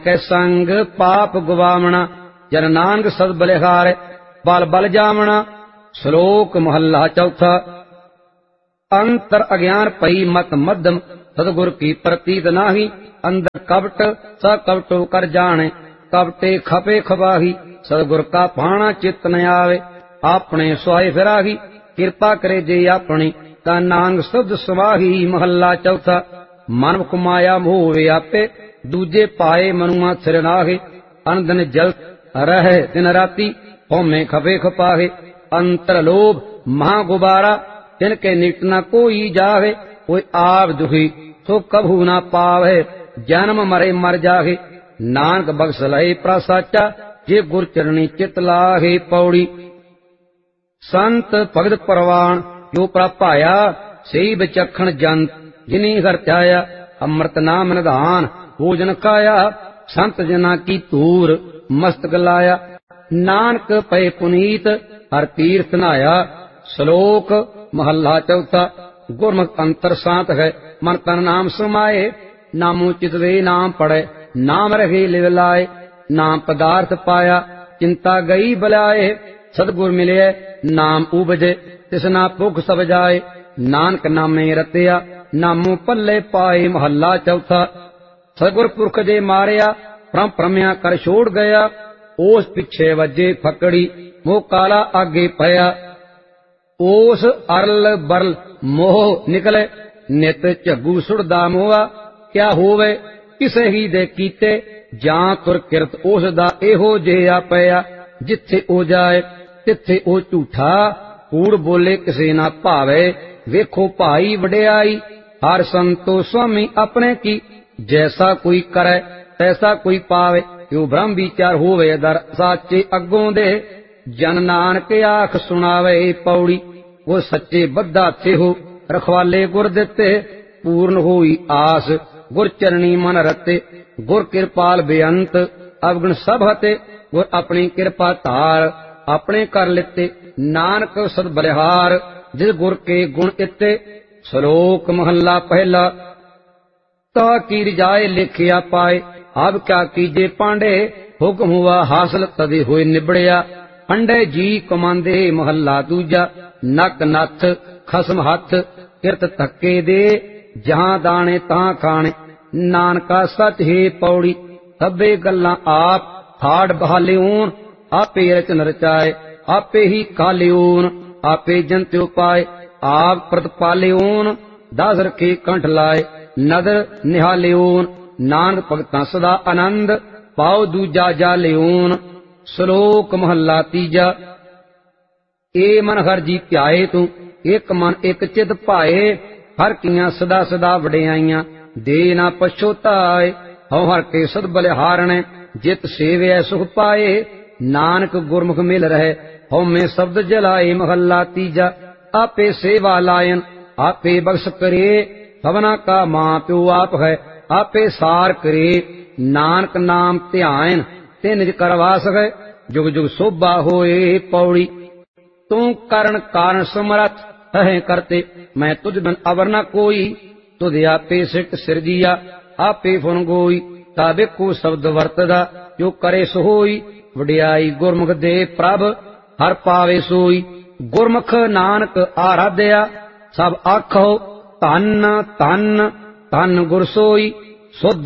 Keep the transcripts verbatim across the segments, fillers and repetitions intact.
कै संग पाप गुवावना, जन नानक सद बलिहार बल बल जावना। श्लोक महला चौथा। अंतर अज्ञान पई मत मध्यम, सतगुर की प्रतीत नाही। अंदर कपट स कपटो कर जाने, कपटे खपे खबाही। सतगुर का भाणा चित्त न आवे, अपने सुहाए फिराही। कृपा करे जे अपनी, ता नानक शब्द समाही। महला चौथा। मन कुमाया मोह व्यापे, दूजे पाए मनुआ सिर नाहे। अनदन जल रहे दिन राती, होमे खपे खपाहे। अंतर लोभ महा गुबारा, तिनके निट न कोई जावे। कोई आप दुखी सो कभू ना पावे, जन्म मरे मर जाहे। नानक बख्श लहे प्रसाचा, जे गुर चरणी चित लाहे। पौड़ी। संत भगत परवान जो प्रापाया, सेई विचक्षण जंत जिनी हर ध्याया। अमृत नाम निधान भोजन खाया, संत जना की तूर मस्तक लाया। नानक पै पुनीत हर तीर्थ नाया। श्लोक महला चौथा। गुरमुख अंतर शांत है, मन तन नाम समाये। नामो चितवे नाम पढ़े, नाम रहे लिव लाए। नाम पदार्थ पाया, चिंता गई बलाए। सतगुर मिले नाम उपजे, तिसना भुख सब जाए। नानक नामे रतिया, नामो पल्ले पाए। महला चौथा। सतगुर पुरख जे मारिया, परम प्रमया कर छोड़ गया। ओस पिछे वजे फकड़ी, मोह काला आगे पया। ओस अरल बरल मोह निकले, नित झग्गू सुड़दा मोआ। क्या होवे किसे ही दे कीते, जां तुर किरत ओस दा एहो जिहा पया। जिथे ओ जाए तिथे ओ झूठा, कूड़ बोले किसे ना भावे। वेखो भाई वडियाई, हर संतो स्वामी अपने की। जैसा कोई करे तैसा कोई पावे, यो ब्रह्म विचार होवे दर साचे अगों दे। जन नानक आख सुनावे। पौड़ी। वो सच्चे बद्धा थे हो, रखवाले गुर दिते। पूर्ण होई आस, गुर चरणी मन रते। गुर कृपाल बेअंत, अवगुण सब हते। गुर अपनी कृपा धार, अपने कर लिते। नानक सद बलिहार, जिस गुर के गुण इते। श्लोक महला पहला। ता की रिजाए लिखिया पाए, अब क्या कीजे पांडे। हुक्म हुआ हासिल तदे होए निबड़िया। पंडे जी कमांदे महला दूजा। नक नथ खसम हथ, किरत धक्के दे। जहां दाने तां खाने, नानका सच है। पौड़ी। सभे गल्लां आप हाड़ बहालिऊन, आपे रचन रचाए। आपे ही कालिऊन, आपे जंत्यो पाए। आप प्रतिपालिऊन, दास रखे कंठ लाए। नदर निहालिऊन, नानक भगतां सदा आनंद। पाओ दूजा जालिऊन। श्लोक महला तीजा। ए मन हर जी ध्याए तू, एक मन एक चित भाए। हर कियां सदा सदा वडियाइयां, दे ना पछोताए। हौ हर के सद बलिहारणे, जित सेवै सुख पाए। नानक गुरमुख मिल रहे, हौ में शब्द जलाए। महला तीजा। आपे सेवा लायन, आपे बख्श करे। भवना का मां प्यो आप है, आपे सार करे। नानक नाम ध्यान, ते निज करवास है। जुग जुग शोभा होए। पौड़ी। तू करण कारण समरथ है करते, मैं तुझ बिन अवर न कोई। तुझ आपे सिट सिरजिया, आपे फुन गोई। ताबिको शब्द वरतदा, जो करे सोई। वडियाई गुरमुख दे प्रभ, हर पावे सोई। गुरमुख नानक आराध्या, सब आखो धन धन धन गुर सोई। सुध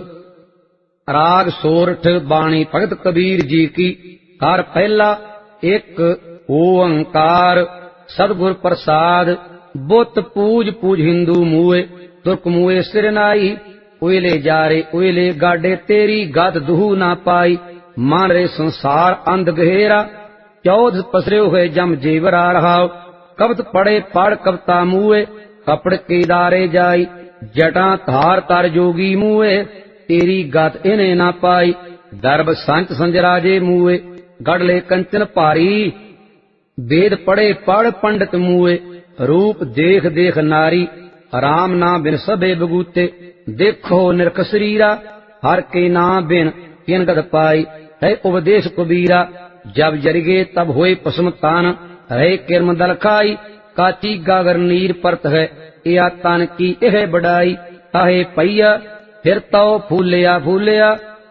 राग सोरठ बाणी भगत कबीर जी की। कार पहला एक ओंकार, सदगुर प्रसाद। बुत पूज पूज हिंदू मुए, तुर्क मुए सिर नाई। ओले जारे ओले गाडे, तेरी गत दुहू ना पाई। मान रे संसार अंध गहेरा, चौध पसरे हुए जम जेवरा रहाओ। कबत पड़े पड़ कबता मुए, कपड़ के दारे जाई। जटा धार तार जोगी मुए, तेरी गत इन्हें ना पाई। गर्भ संच संजराजे मुए, गढ़ले कंचन भारी। वेद पढ़े पढ़ पंडित मुए, रूप देख देख नारी। राम ना बिन सबे बगूते, देखो निरख शरीरा। हर के ना बिन किन गद पाई, है उपदेश कबीरा। जब जरिगे तब होए पसम तान, रहे किरम दल खाई। काची गागर नीर परत है, या तन की यह बड़ाई। ताहे पैया फिर तो फूलिया फूलिया,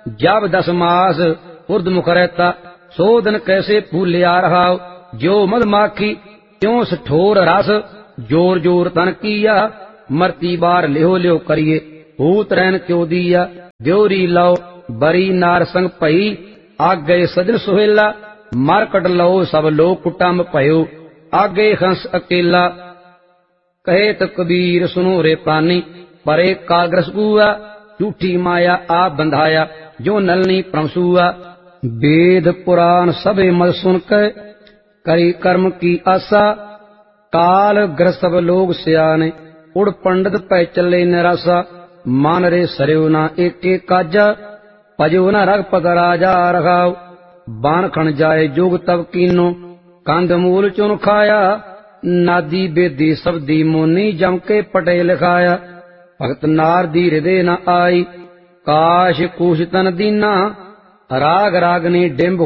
जब दस मास उर्दमुख रहता सो दिन कैसे फूलिया रहा जो मधमाखी त्यों सठोर रस जोर जोर तन किया मरती बार लिहो लिहो करिए भूत रैन क्यों दिया ब्योरी लो बरी नार संग पई आग गए सजन सुहेला मार कट लो सब लोग कुटम भयो आगे हंस अकेला कहे तो कबीर सुनो रे प्राणी परे काग्रस गुआ झूठी माया आप बंधाया जो नलनी प्रमसुआ वेद पुराण सबे मत सुन के करी कर्म की आशा काल ग्रस्त सब लोग सियाने उड़ पंडित पै चले निराशा मान रे सरयो ना एक एक काजा पजो न रघपत राजा रघाव बाण खण जाए जोग तब कीनो कंद मूल चुन खाया नादी बेदी सबदी मोनी जम के पटे लिखाया भगत नार दी हृदय न आई काश कुश तन दीना राग रागनी डिम्ब